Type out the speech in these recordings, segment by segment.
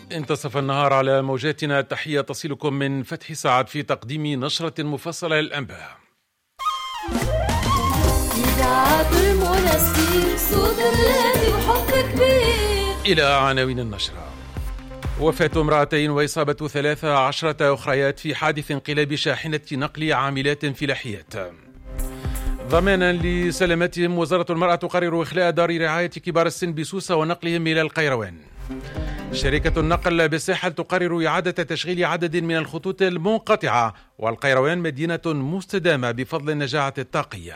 انتصف النهار على موجاتنا. تحية تصلكم من فتحي سعد في تقديم نشرة مفصلة للأنباء. إلى عناوين النشرة. وفاة امرأتين وإصابة 13 أخريات في حادث انقلاب شاحنة نقل عاملات فلاحيات. ضمانا لسلامتهم، وزارة المرأة تقرر إخلاء دار رعاية كبار السن بسوسة ونقلهم إلى القيروان. شركة النقل بالساحل تقرر إعادة تشغيل عدد من الخطوط المنقطعة، والقيروان مدينة مستدامة بفضل النجاعة الطاقية.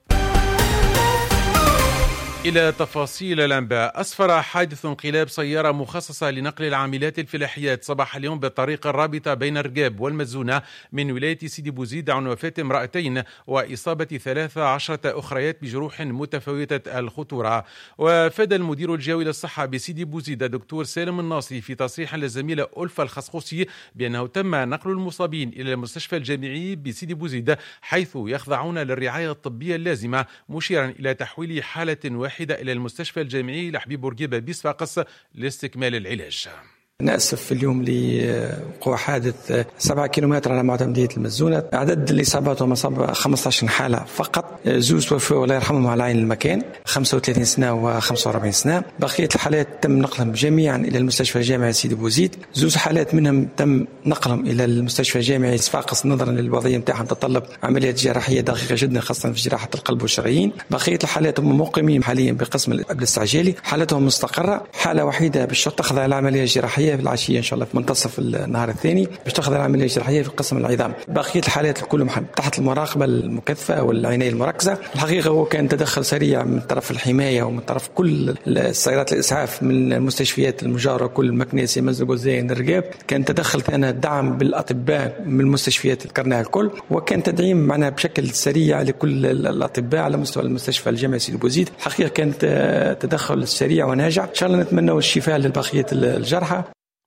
إلى تفاصيل الأنباء. أسفر حادث انقلاب سيارة مخصصة لنقل العاملات الفلاحيات صباح اليوم بالطريق الرابطة بين رقاب والمزونة من ولاية سيدي بوزيد عن وفاة امرأتين وإصابة 13 أخريات بجروح متفاوتة الخطورة. وفاد المدير الجوي للصحة بسيدي بوزيد الدكتور سالم الناصري في تصريح للزميلة ألفا الخصخوصي بأنه تم نقل المصابين إلى المستشفى الجامعي بسيدي بوزيد حيث يخضعون للرعاية الطبية اللازمة، مشيرا إلى تحويل حالة واحدة إلى المستشفى الجامعي لحبيب بورقيبة بصفاقس لاستكمال العلاج. نأسف اليوم لوقوع حادث 7 كيلومتر على معتمدية المزونة. عدد الإصابات ومصاب 15 حالة فقط. زوج توفوا الله يرحمهم على عين المكان، 35 سنة و45 سنة. بقية الحالات تم نقلهم جميعا إلى المستشفى الجامعي سيدي بوزيد. زوج حالات منهم تم نقلهم إلى المستشفى الجامعي صفاقس نظرا للوضعية نتاعهم تتطلب عمليات جراحية دقيقة جدا خاصة في جراحة القلب والشرايين. بقية الحالات هم مقيمين حاليا بقسم الاستعجالي، حالتهم مستقرة. حالة وحيدة باش تخضع العملية الجراحية في العشية إن شاء الله في منتصف النهار الثاني باش تأخذ العملية الجراحية في قسم العظام. بقية الحالات كلهم تحت المراقبة المكثفة والعناية المركزة. الحقيقة هو كان تدخل سريع من طرف الحماية ومن طرف كل السيارات الإسعاف من المستشفيات المجاورة، كل مكنيسي مزق وزين الرقاب. كان تدخل ثاني دعم بالأطباء من المستشفيات الكرناء الكل، وكان تدعيم معنا بشكل سريع لكل الأطباء على مستوى المستشفى الجامعي سيدي بوزيد. الحقيقة كانت تدخل سريع وناجع. إن شاء الله نتمنى الشفاء لبقية الجرحى.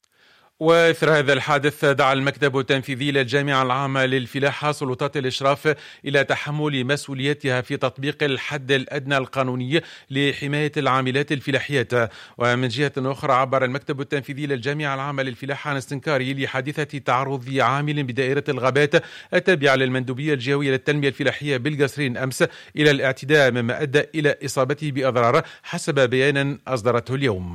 وإثر هذا الحادث دعا المكتب التنفيذي للجامعة العامة للفلاحة سلطات الإشراف إلى تحمل مسؤوليتها في تطبيق الحد الأدنى القانوني لحماية العاملات الفلاحيات. ومن جهة أخرى عبر المكتب التنفيذي للجامعة العامة للفلاحة عن استنكاره لحادثة تعرض عامل بدائرة الغابات التابعة للمندوبية الجهوية للتنمية الفلاحية بالقصرين أمس إلى الاعتداء، مما أدى إلى إصابته بأضرار حسب بيان أصدرته اليوم.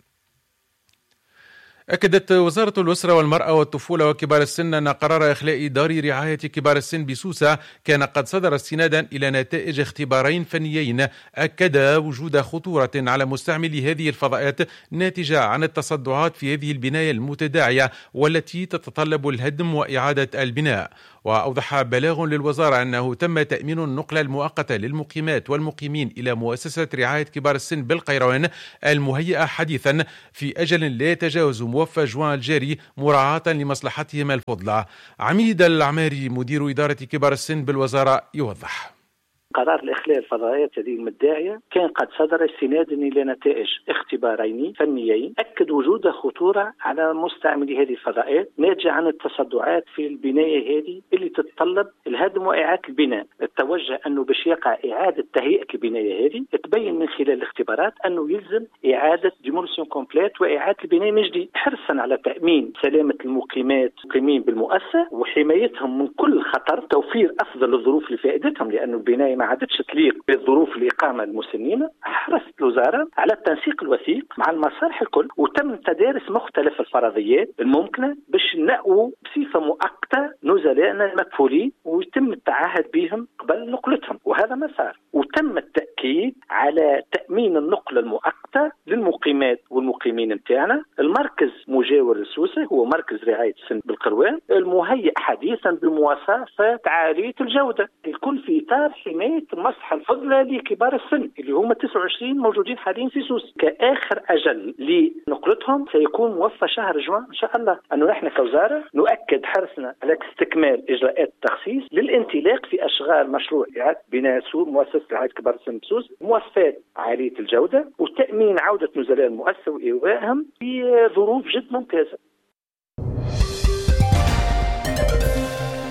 أكدت وزارة الأسرة والمرأة والطفولة وكبار السن أن قرار إخلاء دار رعاية كبار السن بسوسة كان قد صدر استنادا إلى نتائج اختبارين فنيين أكد وجود خطورة على مستعملي هذه الفضاءات ناتجة عن التصدعات في هذه البناية المتداعية والتي تتطلب الهدم وإعادة البناء. وأوضح بلاغ للوزارة أنه تم تأمين النقلة المؤقتة للمقيمات والمقيمين إلى مؤسسة رعاية كبار السن بالقيروان المهيئة حديثا في أجل لا يتجاوز موفى جوان الجاري مراعاة لمصلحتهم الفضلى. عميد العماري مدير إدارة كبار السن بالوزارة يوضح. قرار الإخلاء الفضائيات هذه المداعية كان قد صدر استنادا إلى نتائج اختبارين فنيين أكد وجود خطورة على مستعملي هذه الفضائيات ناتجة عن التصدعات في البناية هذه اللي تتطلب الهدم وإعادة البناء. التوجه أنه باش يقع إعادة تهيئة البناية هذه تبين من خلال الاختبارات أنه يلزم إعادة ديمولسيون كومبليت وإعادة البناء من جديد، حرصا على تأمين سلامة المقيمات المقيمين بالمؤسسة وحمايتهم من كل خطر، توفير أفضل الظروف لفائدتهم لأن البناية ما عادتش تليق بظروف الإقامة المسنين. حرصت الوزارة على التنسيق الوثيق مع المصالح الكل وتم تدارس مختلف الفرضيات الممكنة باش نقووا بصفة مؤقتة نزلائنا المكفولين ويتم التعهد بهم قبل نقلتهم، وهذا ما صار. وتم التأكيد على تأمين النقلة المؤقتة للمقيمات والمقيمين نتاعنا. المركز مجاور لسوسة هو مركز رعاية السن بالقروان المهيئ حديثا بمواصفات عالية الجودة، الكل في إطار حماية المصلحة الفضلى لكبار السن اللي هم 29 موجودين حاليا في سوسة. كآخر أجل لنقلتهم سيكون موفى شهر جوان إن شاء الله. أنه نحن كوزارة نؤكد حرصنا على استكمال إجراءات التخصيص للانطلاق في أشغال مشروع إعادة بناء مؤسسة رعاية كبار السن بسوسة مواصفات عالية الجودة وتأمين عودة نزلاء المؤسسة وإيوائهم في ظروف جد ممتازة.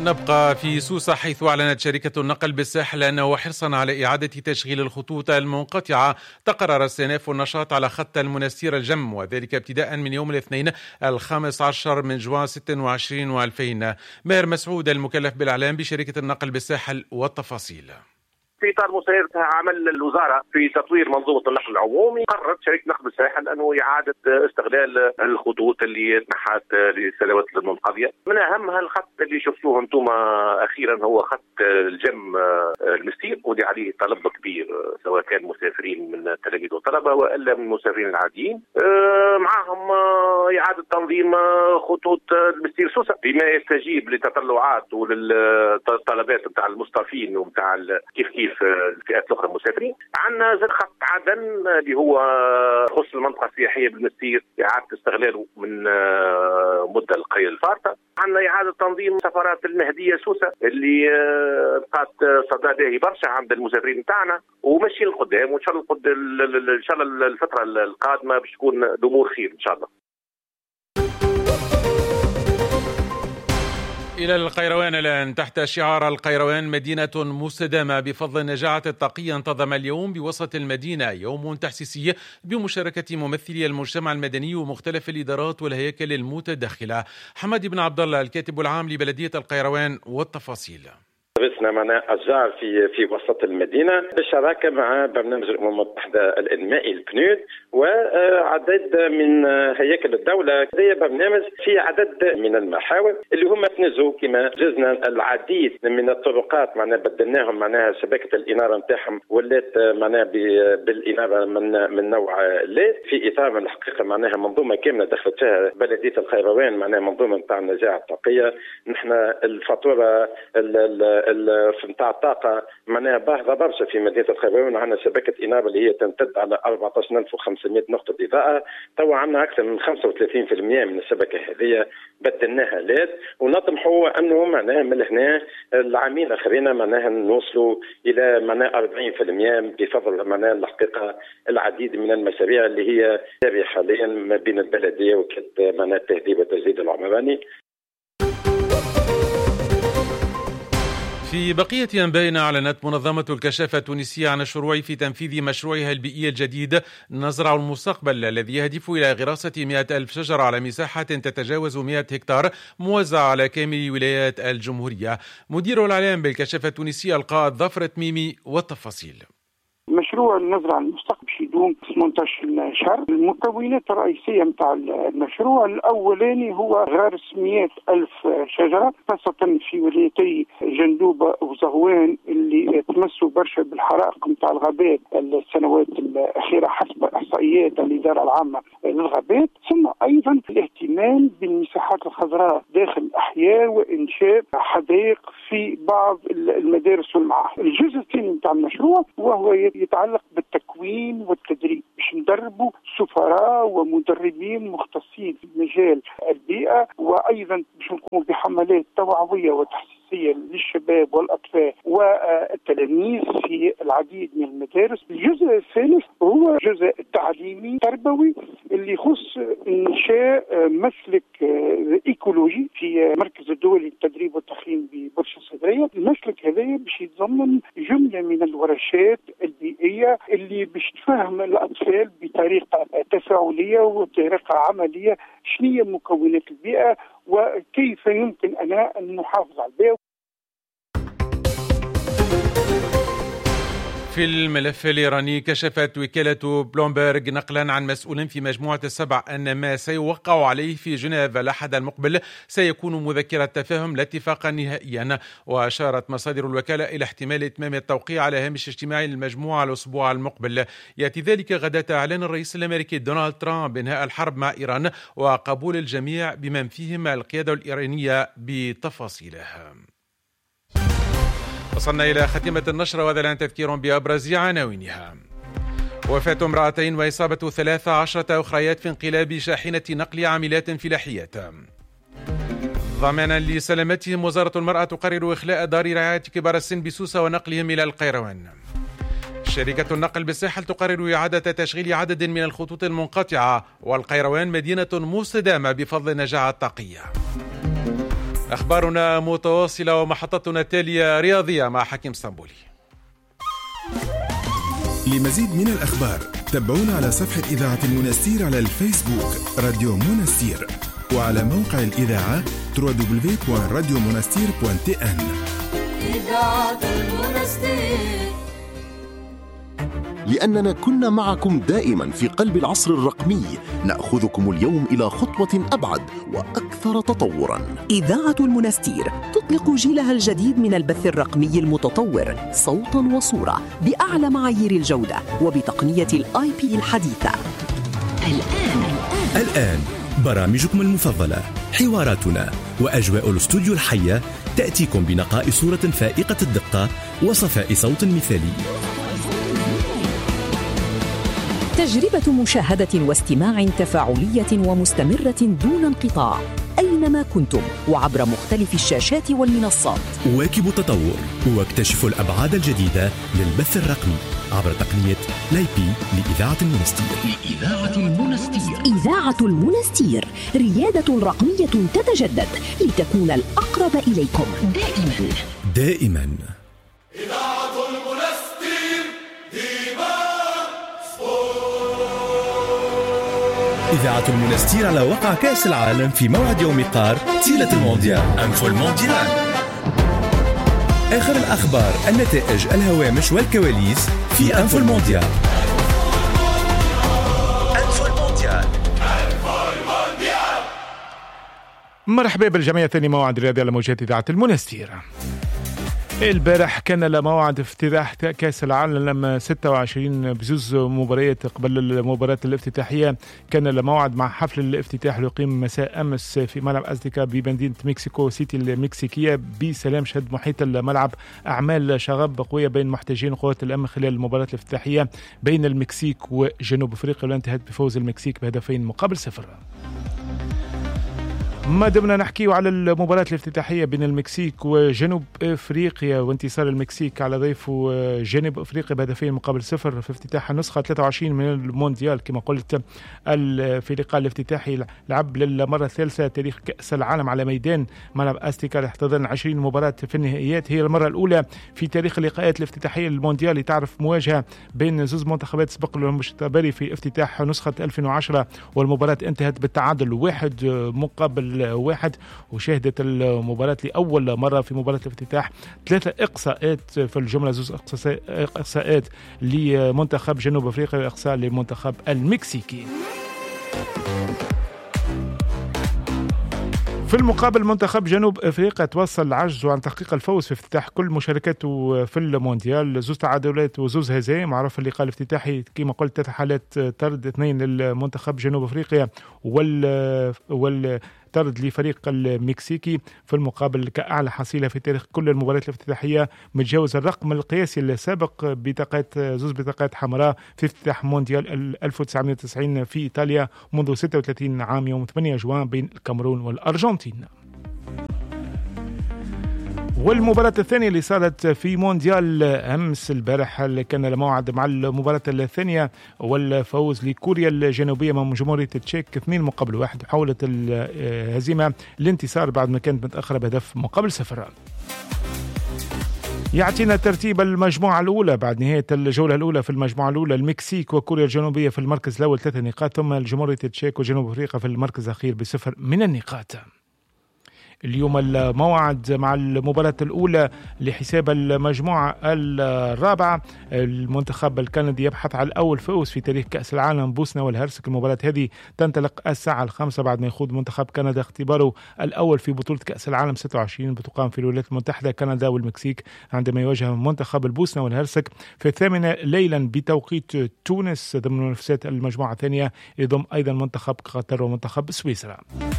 نبقى في سوسة، حيث أعلنت شركة النقل بالساحل أنه حرصا على إعادة تشغيل الخطوط المنقطعة تقرر استئناف النشاط على خط المنستير الجم، وذلك ابتداء من يوم الاثنين 15 من جوان 26 و2000. ماهر مسعود المكلف بالإعلام بشركة النقل بالساحل والتفاصيل. في اطار مسيرتها عمل الوزاره في تطوير منظومه النقل العمومي، قررت شركه نقل بالساحل انه اعاده استغلال الخطوط اللي تنحت للسنوات المنقضيه. من اهمها الخط اللي شفتوه انتم اخيرا هو خط الجم المستير، واللي عليه طلب كبير سواء كان مسافرين من التلاميذ والطلبه والا من المسافرين العاديين. معهم اعاده تنظيم خطوط المستير سوسه بما يستجيب لتطلعات وللطلبات نتاع المصطفين ونتاع كيف الفئات الاخرى المسافرين. عندنا زاد خط عدن اللي هو خص المنطقه السياحيه بالمستير، اعاده استغلاله من مده القليله الفارطه. عندنا اعاده تنظيم سفرات المهديه سوسه اللي بقات صدى باهي برشا عند المسافرين نتاعنا، وماشيين لقدام، وان شاء الله الفتره القادمه باش تكون الامور خير ان شاء الله. إلى القيروان الآن. تحت شعار القيروان مدينة مستدامة بفضل النجاعة الطاقية، انتظم اليوم بوسط المدينة يوم تحسيسي بمشاركة ممثلي المجتمع المدني ومختلف الإدارات والهياكل المتدخلة. حمادي بن عبد الله الكاتب العام لبلدية القيروان والتفاصيل. درسنا معنا أشجار في وسط المدينة بالشراكة مع برنامج الأمم المتحدة الإنمائي البنود وعدد من هياكل الدولة. هذا برنامج في عدد من المحاور اللي هم تنزوا كما جزنا العديد من الطرقات، معناها بدلناهم، معناها شبكة الإنارة نتاعهم ولات معناها بالإنارة من نوع ليد، في إطار الحقيقة معناها منظومة كاملة دخلت فيها بلدية القيروان، معناها منظومة نتاع النجاعة الطاقية. نحن الفاتورة نتاع الطاقة معناها باهظة برشا في مدينة القيروان. عندنا شبكة إنارة اللي هي تمتد على 14500 نقطة إضاءة، توا عندنا أكثر من 35% من الشبكة هذه بدلناها ليد، ونطمحوا أنه معناها من هنا العامين الآخرين معناها نوصلوا إلى معناها 40% بفضل معناها الحقيقة العديد من المشاريع اللي هي جارية حاليا ما بين البلدية وكالة معناها التهذيب والتجديد العمراني. في بقية أنبائنا، أعلنت منظمة الكشافة التونسية عن الشروع في تنفيذ مشروعها البيئي الجديد نزرع المستقبل، الذي يهدف إلى غراسة 100,000 شجرة على مساحة تتجاوز 100 هكتار موزعة على كامل ولايات الجمهورية. مدير الإعلام بالكشافة التونسية القائد ظفر تميمي والتفاصيل. مشروع نزرع المستقبل يدوم 18 شهر. المكونات الرئيسية متاع المشروع الأولاني هو غرس 100,000 شجرة، خاصة في ولايتي جندوبة وزغوان اللي تمسوا برشا بالحرائق متاع الغابات السنوات الأخيرة حسب إحصائيات الإدارة العامة للغابات. ثم أيضا الاهتمام بالمساحات الخضراء داخل الأحياء وإنشاء حدائق في بعض المدارس والمعاهد. الجزء الثاني متاع المشروع وهو يتعلق بالتكوين والتدريب، باش ندربوا سفراء ومدربين مختصين في مجال البيئة، وأيضا باش نقوموا بحملات توعوية وتحسيسية للشباب والأطفال والتلاميذ في العديد من المدارس. الجزء الثالث هو جزء تعليمي تربوي اللي يخص إنشاء مسلك إيكولوجي في مركز الدولي للتدريب والتخييم ببرشا الصدرية. المسلك هذا باش يتضمن جملة من الورشات البيئية اللي باش تفهم الأطفال بطريقة تفاعلية وبطريقة عملية شنية مكونات البيئة وكيف يمكن أن نحافظ على البيئة. في الملف الإيراني، كشفت وكالة بلومبرغ نقلا عن مسؤول في مجموعة السبع أن ما سيوقع عليه في جنيف الأحد المقبل سيكون مذكرة تفاهم لا اتفاقا نهائيا. وأشارت مصادر الوكالة إلى احتمال إتمام التوقيع على هامش اجتماعي للمجموعة الأسبوع المقبل. يأتي ذلك غداة إعلان الرئيس الأمريكي دونالد ترامب بإنهاء الحرب مع إيران وقبول الجميع بمن فيهم القيادة الإيرانية بتفاصيلها. وصلنا إلى ختمة النشرة، وهذا الآن تذكير بأبرز عناوينها. وفاة امرأتين وإصابة 13 أخريات في انقلاب شاحنة نقل عاملات فلاحيات. ضمانا لسلامتهم، وزارة المرأة تقرر إخلاء دار رعاية كبار السن بسوسة ونقلهم إلى القيروان. شركة النقل بالساحل تقرر إعادة تشغيل عدد من الخطوط المنقطعة، والقيروان مدينة مستدامة بفضل النجاعة الطاقية. أخبارنا متواصلة ومحطتنا التالية رياضية مع حكيم اسطنبولي. لمزيد من الأخبار تابعونا على صفحة إذاعة المنستير على الفيسبوك راديو منستير، وعلى موقع الإذاعة www.radiomonastir.tn. إذاعة المنستير، لأننا كنا معكم دائما في قلب العصر الرقمي، نأخذكم اليوم إلى خطوة أبعد وأكثر تطورا. إذاعة المنستير تطلق جيلها الجديد من البث الرقمي المتطور صوتا وصورة بأعلى معايير الجودة وبتقنية الIP الحديثة. الآن برامجكم المفضلة، حواراتنا وأجواء الاستوديو الحية تأتيكم بنقاء صورة فائقة الدقة وصفاء صوت مثالي. تجربة مشاهدة واستماع تفاعلية ومستمرة دون انقطاع أينما كنتم وعبر مختلف الشاشات والمنصات. واكبوا التطور واكتشفوا الأبعاد الجديدة للبث الرقمي عبر تقنية لايبي لإذاعة المنستير. إذاعة المنستير، ريادة رقمية تتجدد لتكون الأقرب إليكم دائما. إذاعة المنستير إذاعة المنستير على وقع كأس العالم في موعد يوم قار تيلة المونديال أنفو المونديال. آخر الأخبار، النتائج، الهوامش والكواليس في أنفو المونديال. مرحبا بالجميع، ثاني موعد رياضي على موجات إذاعة المنستير. البارح كان لموعد افتتاح كأس العالم 26 بزوز مباريات قبل المباراة الافتتاحية. كان لموعد مع حفل الافتتاح يقيم مساء أمس في ملعب أزتيكا بمدينة مكسيكو سيتي المكسيكية بسلام شهد محيط الملعب. أعمال شغب قوية بين محتجين قوات الأمن خلال المباراة الافتتاحية بين المكسيك وجنوب أفريقيا، وانتهت بفوز المكسيك ب2-0. ما دمنا نحكي على المباراة الافتتاحية بين المكسيك وجنوب أفريقيا وانتصار المكسيك على ضيفه جنوب أفريقيا ب2-0 في افتتاح النسخة 23 من المونديال. كما قلت في اللقاء الافتتاحي لعب للمرة الثالثة تاريخ كأس العالم على ميدان ملعب أستيكا، احتضن 20 مباراة في النهائيات. هي المرة الأولى في تاريخ اللقاءات الافتتاحية للمونديال اللي تعرف مواجهة بين زوز منتخبات سبق لهم التباري في افتتاح نسخة 2010، والمباراة انتهت بالتعادل 1-1، وشهدت المباراة لأول مرة في مباراة الافتتاح 3 إقصاءات في الجملة، زوز إقصاءات لمنتخب جنوب أفريقيا وإقصاء للمنتخب المكسيكي. في المقابل منتخب جنوب أفريقيا توصل عجزه عن تحقيق الفوز في افتتاح كل مشاركاته في المونديال، زوز تعادلات وزوز هزائم. معروف اللقاء الافتتاحي كما قلت 3 حالات طرد، 2 للمنتخب جنوب أفريقيا طرد لفريق المكسيكي. في المقابل كأعلى حصيلة في تاريخ كل المباريات الافتتاحية، متجاوز الرقم القياسي السابق زوز بطاقات حمراء في افتتاح مونديال 1990 في إيطاليا منذ 36 عام يوم 8 جوان بين الكاميرون والأرجنتين. والمباراة الثانية اللي صارت في مونديال أمس البارح اللي كان الموعد مع المباراة الثانية والفوز لكوريا الجنوبية من جمهورية التشيك 2-1، حولت الهزيمة الانتصار بعد ما كانت متأخرة ب1-0. يعطينا ترتيب المجموعة الأولى بعد نهاية الجولة الأولى. في المجموعة الأولى المكسيك وكوريا الجنوبية في المركز الأول 3 نقاط، ثم جمهورية التشيك وجنوب أفريقيا في المركز الأخير ب0 النقاط. اليوم الموعد مع المباراة الأولى لحساب المجموعة الرابعة. المنتخب الكندي يبحث على الأول فوز في تاريخ كأس العالم بوسنا والهرسك. المباراة هذه تنطلق الساعة 5 بعد ما يخوض منتخب كندا اختباره الأول في بطولة كأس العالم 26 بتقام في الولايات المتحدة. كندا والمكسيك عندما يواجه منتخب البوسنة والهرسك في 8 ليلا بتوقيت تونس ضمن منافسات المجموعة الثانية، يضم أيضا منتخب قطر ومنتخب سويسرا.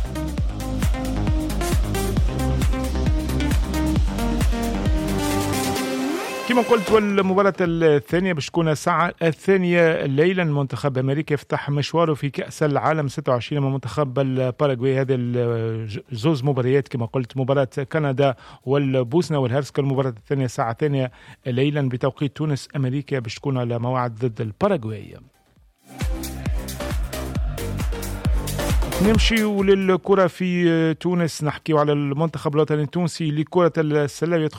كما قلت والمباراة الثانية باش تكون الساعة 2 ليلا. منتخب أمريكا يفتح مشواره في كأس العالم 26 مع منتخب الباراغواي. هذه الزوز مباريات كما قلت، مباراة كندا والبوسنة والهرسك. المباراة الثانية الساعة 2 ليلا بتوقيت تونس. أمريكا باش تكون على موعد ضد الباراغواي. نمشي وللكرة في تونس، نحكي على المنتخب الوطني التونسي لكرة السلة.